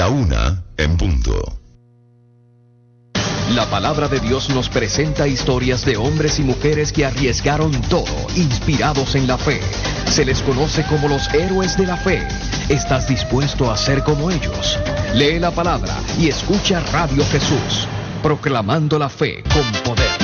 1:00 La palabra de Dios nos presenta historias de hombres y mujeres que arriesgaron todo, inspirados en la fe. Se les conoce como los héroes de la fe. ¿Estás dispuesto a ser como ellos? Lee la palabra y escucha Radio Jesús, proclamando la fe con poder.